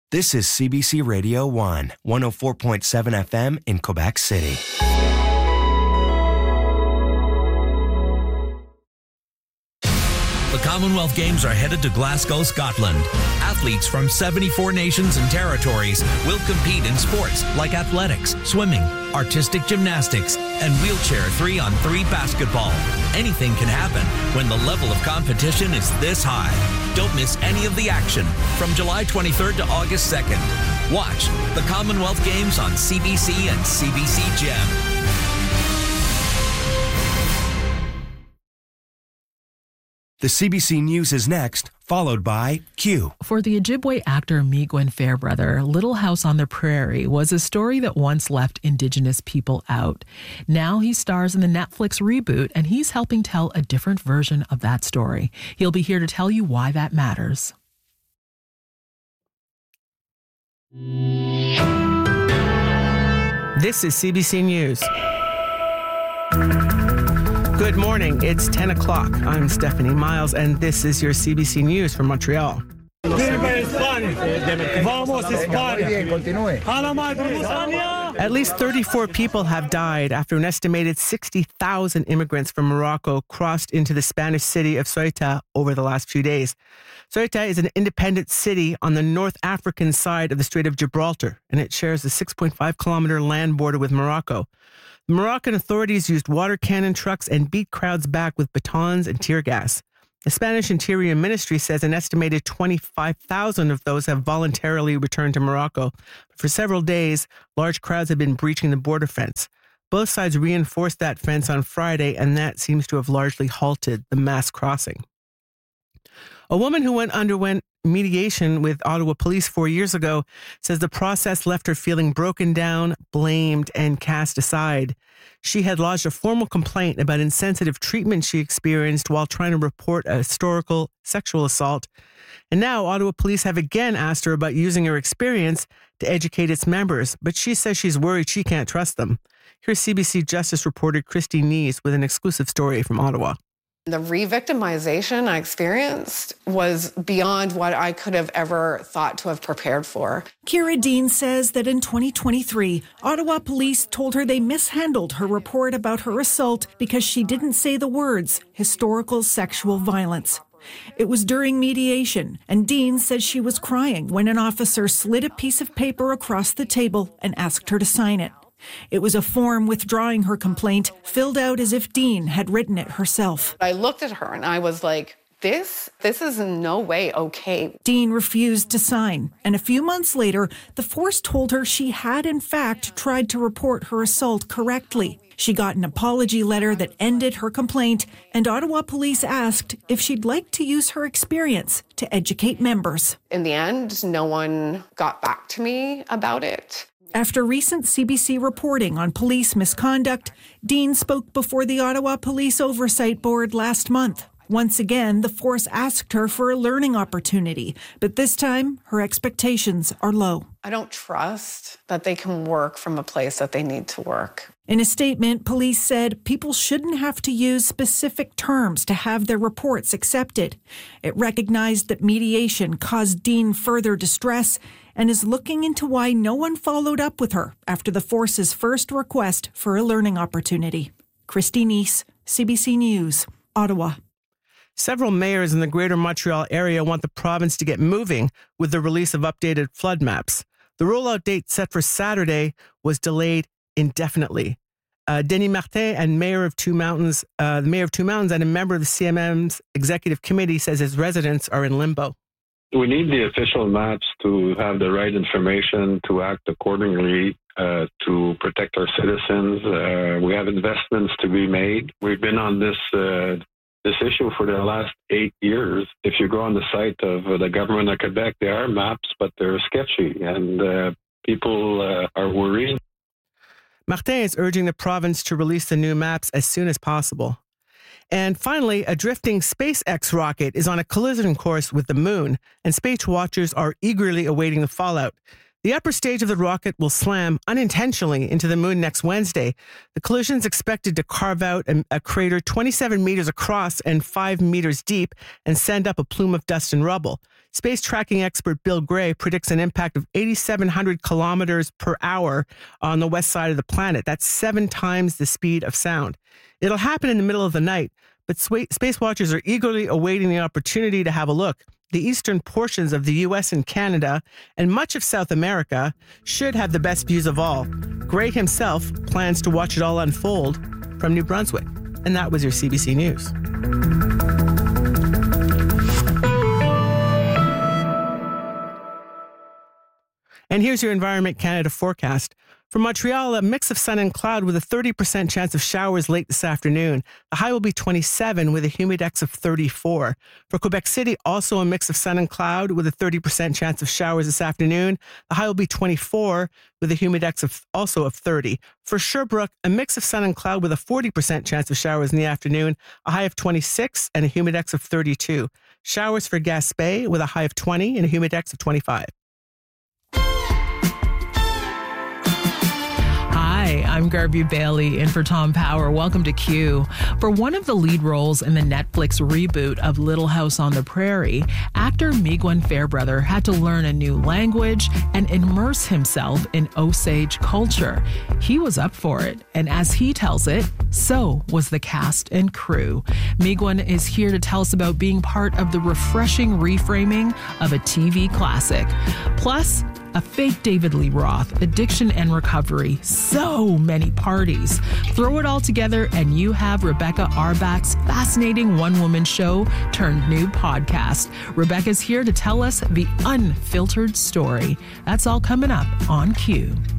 This is CBC Radio 1, 104.7 FM in Quebec City. The Commonwealth Games are headed to Glasgow, Scotland. Athletes from 74 nations and territories will compete in sports like athletics, swimming, artistic gymnastics, and wheelchair 3-on-3 basketball. Anything can happen when the level of competition is this high. Don't miss any of the action from July 23rd to August 2nd. Watch the Commonwealth Games on CBC and CBC Gem. The CBC News is next, followed by Q. For the Ojibwe actor Miigwyn Fairbrother, Little House on the Prairie was a story that once left Indigenous people out. Now he stars in the Netflix reboot, and he's helping tell a different version of that story. He'll be here to tell you why that matters. This is CBC News. Good morning. It's 10 o'clock. I'm Stephanie Miles, and this is your CBC News from Montreal. At least 34 people have died after an estimated 60,000 immigrants from Morocco crossed into the Spanish city of Ceuta over the last few days. Ceuta is an independent city on the North African side of the Strait of Gibraltar, and it shares a 6.5-kilometer land border with Morocco. The Moroccan authorities used water cannon trucks and beat crowds back with batons and tear gas. The Spanish Interior Ministry says an estimated 25,000 of those have voluntarily returned to Morocco. For several days, large crowds have been breaching the border fence. Both sides reinforced that fence on Friday, and that seems to have largely halted the mass crossing. A woman who underwent mediation with Ottawa police 4 years ago says the process left her feeling broken down, blamed, and cast aside. She had lodged a formal complaint about insensitive treatment she experienced while trying to report a historical sexual assault. And now Ottawa police have again asked her about using her experience to educate its members, but she says she's worried she can't trust them. Here's CBC Justice reporter Christy Neese with an exclusive story from Ottawa. The re-victimization I experienced was beyond what I could have ever thought to have prepared for. Kira Dean says that in 2023, Ottawa police told her they mishandled her report about her assault because she didn't say the words historical sexual violence. It was during mediation, and Dean said she was crying when an officer slid a piece of paper across the table and asked her to sign it. It was a form withdrawing her complaint, filled out as if Dean had written it herself. I looked at her and I was like, this is in no way okay. Dean refused to sign, and a few months later, the force told her she had in fact tried to report her assault correctly. She got an apology letter that ended her complaint, and Ottawa police asked if she'd like to use her experience to educate members. In the end, no one got back to me about it. After recent CBC reporting on police misconduct, Dean spoke before the Ottawa Police Oversight Board last month. Once again, the force asked her for a learning opportunity, but this time her expectations are low. I don't trust that they can work from a place that they need to work. In a statement, police said people shouldn't have to use specific terms to have their reports accepted. It recognized that mediation caused Dean further distress and is looking into why no one followed up with her after the force's first request for a learning opportunity. Christy Neese, CBC News, Ottawa. Several mayors in the Greater Montreal area want the province to get moving with the release of updated flood maps. The rollout date set for Saturday was delayed indefinitely. Denis Martin, and the mayor of Two Mountains and a member of the CMM's executive committee, says his residents are in limbo. We need the official maps to have the right information to act accordingly to protect our citizens. We have investments to be made. We've been on this issue for the last 8 years. If you go on the site of the government of Quebec, there are maps, but they're sketchy, and people are worried. Martin is urging the province to release the new maps as soon as possible. And finally, a drifting SpaceX rocket is on a collision course with the moon, and space watchers are eagerly awaiting the fallout. The upper stage of the rocket will slam unintentionally into the moon next Wednesday. The collision is expected to carve out a crater 27 meters across and 5 meters deep and send up a plume of dust and rubble. Space tracking expert Bill Gray predicts an impact of 8,700 kilometers per hour on the west side of the planet. That's 7 times the speed of sound. It'll happen in the middle of the night, but space watchers are eagerly awaiting the opportunity to have a look. The eastern portions of the U.S. and Canada and much of South America should have the best views of all. Gray himself plans to watch it all unfold from New Brunswick. And that was your CBC News. And here's your Environment Canada forecast. For Montreal, a mix of sun and cloud with a 30% chance of showers late this afternoon. The high will be 27 with a humidex of 34. For Quebec City, also a mix of sun and cloud with a 30% chance of showers this afternoon. The high will be 24 with a humidex of 30. For Sherbrooke, a mix of sun and cloud with a 40% chance of showers in the afternoon. A high of 26 and a humidex of 32. Showers for Gaspé with a high of 20 and a humidex of 25. Hi, I'm Garby Bailey in for Tom Power. Welcome to Q. For one of the lead roles in the Netflix reboot of Little House on the Prairie, actor Miguel Fairbrother had to learn a new language and immerse himself in Osage culture. He was up for it, and as he tells it, so was the cast and crew. Miguel is here to tell us about being part of the refreshing reframing of a TV classic. Plus, a fake David Lee Roth, addiction and recovery, so many parties. Throw it all together and you have Rebecca Arbach's fascinating one-woman show turned new podcast. Rebecca's here to tell us the unfiltered story. That's all coming up on Q.